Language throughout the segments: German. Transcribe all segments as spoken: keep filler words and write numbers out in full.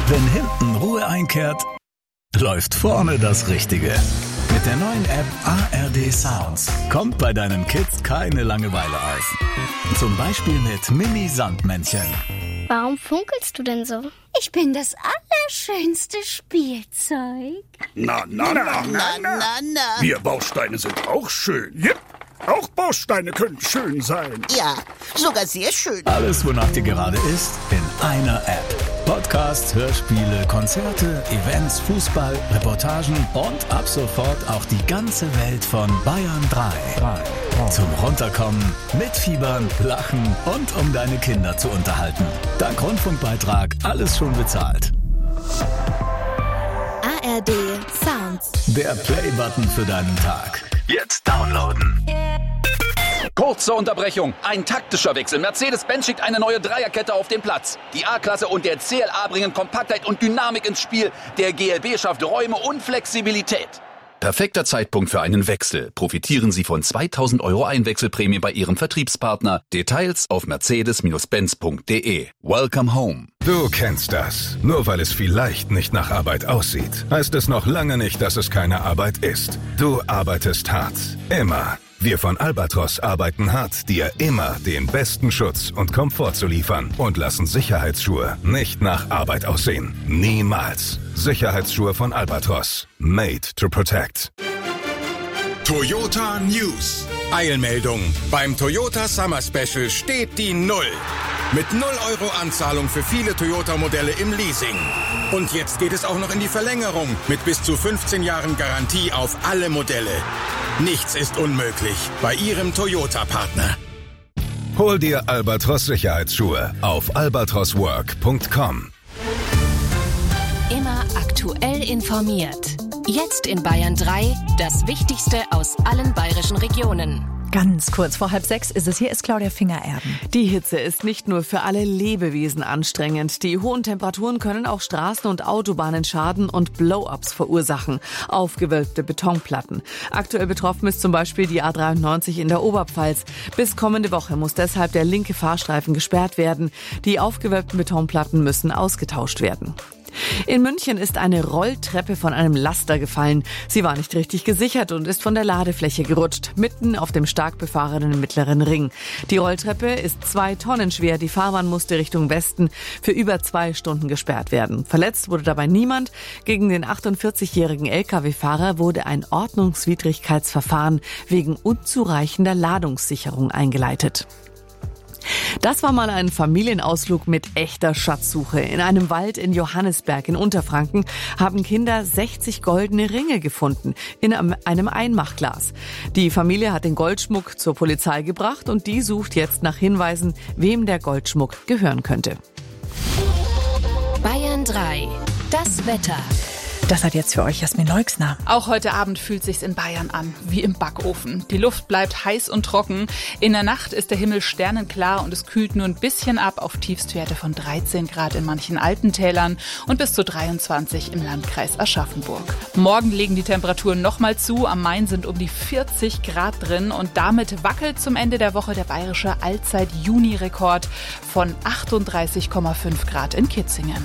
Wenn hinten Ruhe einkehrt, läuft vorne das Richtige. Mit der neuen App A R D Sounds kommt bei deinen Kids keine Langeweile auf. Zum Beispiel mit Mini-Sandmännchen. Warum funkelst du denn so? Ich bin das allerschönste Spielzeug. Na, na, na, na, na, na. na. Wir Bausteine sind auch schön. Ja, auch Bausteine können schön sein. Ja, sogar sehr schön. Alles, wonach dir gerade ist, in einer App. Podcasts, Hörspiele, Konzerte, Events, Fußball, Reportagen und ab sofort auch die ganze Welt von Bayern drei. Zum Runterkommen, mitfiebern, lachen und um deine Kinder zu unterhalten. Dank Rundfunkbeitrag alles schon bezahlt. A R D Sounds. Der Play-Button für deinen Tag. Jetzt downloaden. Kurze Unterbrechung. Ein taktischer Wechsel. Mercedes-Benz schickt eine neue Dreierkette auf den Platz. Die A-Klasse und der C L A bringen Kompaktheit und Dynamik ins Spiel. Der G L B schafft Räume und Flexibilität. Perfekter Zeitpunkt für einen Wechsel. Profitieren Sie von zweitausend Euro Einwechselprämie bei Ihrem Vertriebspartner. Details auf mercedes benz punkt de. Welcome home. Du kennst das. Nur weil es vielleicht nicht nach Arbeit aussieht, heißt es noch lange nicht, dass es keine Arbeit ist. Du arbeitest hart. Immer. Wir von Albatros arbeiten hart, dir immer den besten Schutz und Komfort zu liefern und lassen Sicherheitsschuhe nicht nach Arbeit aussehen. Niemals. Sicherheitsschuhe von Albatros. Made to protect. Toyota News. Eilmeldung. Beim Toyota Summer Special steht die Null. Mit null Euro Anzahlung für viele Toyota-Modelle im Leasing. Und jetzt geht es auch noch in die Verlängerung mit bis zu fünfzehn Jahren Garantie auf alle Modelle. Nichts ist unmöglich bei Ihrem Toyota-Partner. Hol dir Albatros Sicherheitsschuhe auf albatros work punkt com. Immer aktuell informiert. Jetzt in Bayern drei, das Wichtigste aus allen bayerischen Regionen. Ganz kurz vor halb sechs ist es. Hier ist Claudia Finger-Erben. Die Hitze ist nicht nur für alle Lebewesen anstrengend. Die hohen Temperaturen können auch Straßen und Autobahnen schaden und Blow-ups verursachen. Aufgewölbte Betonplatten. Aktuell betroffen ist zum Beispiel die A dreiundneunzig in der Oberpfalz. Bis kommende Woche muss deshalb der linke Fahrstreifen gesperrt werden. Die aufgewölbten Betonplatten müssen ausgetauscht werden. In München ist eine Rolltreppe von einem Laster gefallen. Sie war nicht richtig gesichert und ist von der Ladefläche gerutscht, mitten auf dem stark befahrenen mittleren Ring. Die Rolltreppe ist zwei Tonnen schwer. Die Fahrbahn musste Richtung Westen für über zwei Stunden gesperrt werden. Verletzt wurde dabei niemand. Gegen den achtundvierzigjährigen L K W-Fahrer wurde ein Ordnungswidrigkeitsverfahren wegen unzureichender Ladungssicherung eingeleitet. Das war mal ein Familienausflug mit echter Schatzsuche. In einem Wald in Johannisberg in Unterfranken haben Kinder sechzig goldene Ringe gefunden in einem Einmachglas. Die Familie hat den Goldschmuck zur Polizei gebracht und die sucht jetzt nach Hinweisen, wem der Goldschmuck gehören könnte. Bayern drei. Das Wetter. Das hat jetzt für euch Jasmin Leuxner. Auch heute Abend fühlt sich's in Bayern an, wie im Backofen. Die Luft bleibt heiß und trocken. In der Nacht ist der Himmel sternenklar und es kühlt nur ein bisschen ab auf Tiefstwerte von dreizehn Grad in manchen Altentälern und bis zu dreiundzwanzig im Landkreis Aschaffenburg. Morgen legen die Temperaturen nochmal zu. Am Main sind um die vierzig Grad drin und damit wackelt zum Ende der Woche der bayerische Allzeit-Juni-Rekord von achtunddreißig Komma fünf Grad in Kitzingen.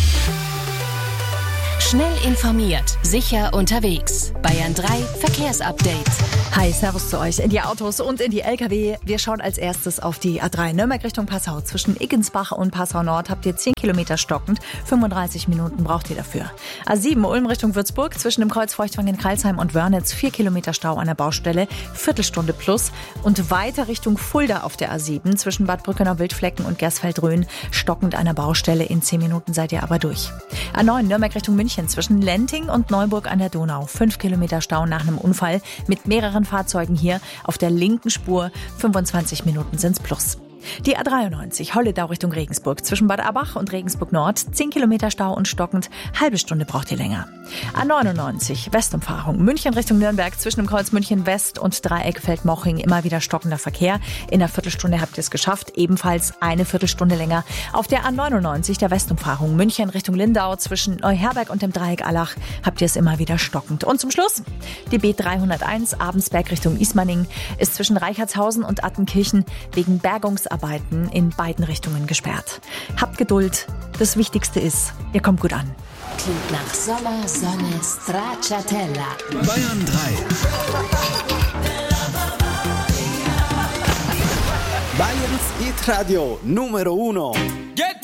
Schnell informiert, sicher unterwegs. Bayern drei Verkehrsupdate. Hi, servus zu euch in die Autos und in die L K W. Wir schauen als erstes auf die A drei Nürnberg Richtung Passau. Zwischen Iggensbach und Passau Nord habt ihr zehn Kilometer stockend. fünfunddreißig Minuten braucht ihr dafür. A sieben Ulm Richtung Würzburg. Zwischen dem Kreuz Feuchtwangen, Crailsheim und Wörnitz. vier Kilometer Stau an der Baustelle. Viertelstunde plus. Und weiter Richtung Fulda auf der A sieben. Zwischen Bad Brückener Wildflecken und Gersfeld-Rhön. Stockend an der Baustelle. In zehn Minuten seid ihr aber durch. A neun Nürnberg Richtung München. Zwischen Lenting und Neuburg an der Donau. fünf Kilometer Stau nach einem Unfall mit mehreren Fahrzeugen hier auf der linken Spur. fünfundzwanzig Minuten sind's plus. Die A dreiundneunzig Holledau Richtung Regensburg. Zwischen Bad Abbach und Regensburg Nord. zehn Kilometer Stau und stockend. Halbe Stunde braucht ihr länger. A neunundneunzig Westumfahrung. München Richtung Nürnberg. Zwischen dem Kreuz München West und Dreieck Feldmoching immer wieder stockender Verkehr. In einer Viertelstunde habt ihr es geschafft. Ebenfalls eine Viertelstunde länger. Auf der A neunundneunzig der Westumfahrung. München Richtung Lindau. Zwischen Neuherberg und dem Dreieck Allach habt ihr es immer wieder stockend. Und zum Schluss die B dreihunderteins Abensberg Richtung Ismaning ist zwischen Reichertshausen und Attenkirchen wegen Bergungsarbeiten Bauarbeiten in beiden Richtungen gesperrt. Habt Geduld. Das Wichtigste ist, ihr kommt gut an. Klingt nach Sommer, Sonne, Stracciatella. Bayern drei. Bayerns Hit Radio Numero Uno. Get